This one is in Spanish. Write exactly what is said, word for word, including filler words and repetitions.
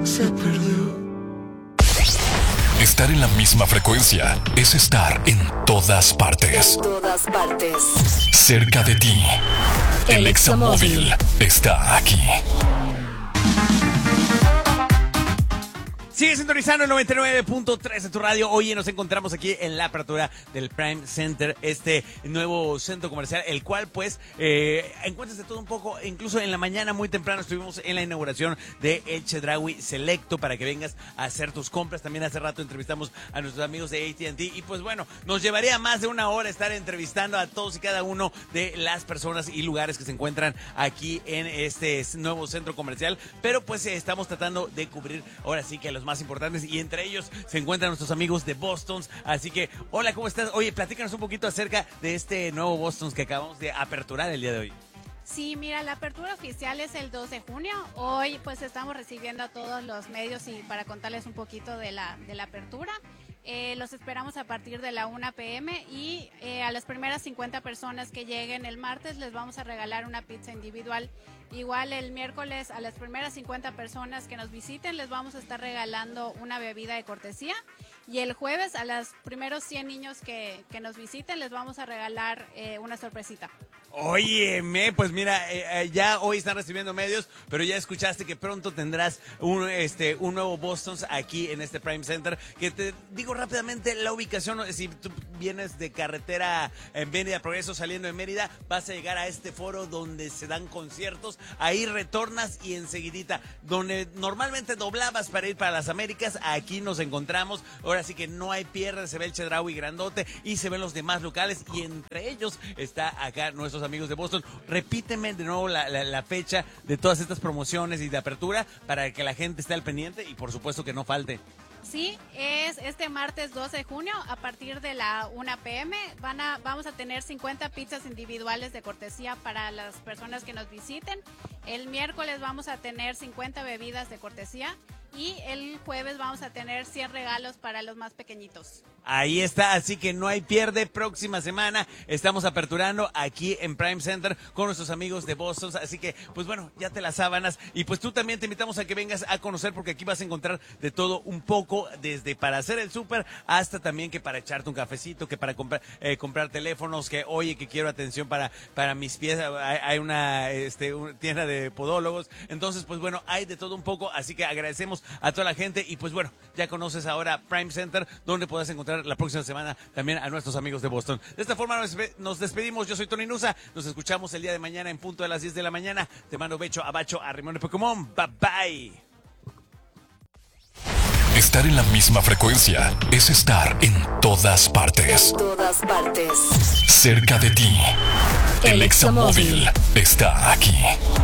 se perdió. Estar en la misma frecuencia es estar en todas partes. En todas partes. Cerca de ti. El, El Examóvil está aquí. Sigue sintonizando el noventa y nueve punto tres de tu radio. Hoy nos encontramos aquí en la apertura del Prime Center, este nuevo centro comercial, el cual pues eh, encuentras de todo un poco. Incluso en la mañana muy temprano estuvimos en la inauguración de El Chedraui Selecto para que vengas a hacer tus compras. También hace rato entrevistamos a nuestros amigos de A T and T y pues bueno, nos llevaría más de una hora estar entrevistando a todos y cada uno de las personas y lugares que se encuentran aquí en este nuevo centro comercial, pero pues eh, estamos tratando de cubrir ahora sí que los más importantes y entre ellos se encuentran nuestros amigos de Boston's. Así que, hola, ¿cómo estás? Oye, platícanos un poquito acerca de este nuevo Boston's que acabamos de aperturar el día de hoy. Sí, mira, la apertura oficial es el dos de junio. Hoy pues estamos recibiendo a todos los medios y para contarles un poquito de la, de la apertura. Eh, los esperamos a partir de la una pe eme y eh, a las primeras cincuenta personas que lleguen el martes les vamos a regalar una pizza individual. Igual el miércoles a las primeras cincuenta personas que nos visiten les vamos a estar regalando una bebida de cortesía. Y el jueves a los primeros cien niños que, que nos visiten les vamos a regalar eh, una sorpresita. Óyeme, pues mira, eh, eh, ya hoy están recibiendo medios, pero ya escuchaste que pronto tendrás un, este, un nuevo Boston's aquí en este Prime Center, que te digo rápidamente la ubicación. Si tú vienes de carretera en Avenida Progreso saliendo de Mérida, vas a llegar a este foro donde se dan conciertos, ahí retornas y enseguidita, donde normalmente doblabas para ir para las Américas, aquí nos encontramos. Ahora sí que no hay pierde, se ve el Chedraui grandote y se ven los demás locales y entre ellos está acá nuestros amigos de Boston. Repíteme de nuevo la, la, la fecha de todas estas promociones y de apertura para que la gente esté al pendiente y por supuesto que no falte. Sí, es este martes doce de junio a partir de la una pe eme. Van a, vamos a tener cincuenta pizzas individuales de cortesía para las personas que nos visiten. El miércoles vamos a tener cincuenta bebidas de cortesía. Y el jueves vamos a tener cien regalos para los más pequeñitos. Ahí está, así que no hay pierde. Próxima semana estamos aperturando aquí en Prime Center con nuestros amigos de Boston. Así que, pues bueno, ya te las sábanas. Y pues tú también te invitamos a que vengas a conocer porque aquí vas a encontrar de todo un poco, desde para hacer el súper hasta también que para echarte un cafecito, que para comprar eh, comprar teléfonos, que oye, que quiero atención para, para mis pies. Hay, hay una, este, una tienda de podólogos. Entonces, pues bueno, hay de todo un poco. Así que agradecemos a toda la gente y pues bueno, ya conoces ahora Prime Center, donde podrás encontrar la próxima semana también a nuestros amigos de Boston. De esta forma nos despedimos. Yo soy Tony Nusa, nos escuchamos el día de mañana en punto de las diez de la mañana. Te mando becho, abacho, arrimón de Pokémon. Bye bye. Estar en la misma frecuencia es estar en todas partes. En todas partes. Cerca de ti. El Examóvil está aquí.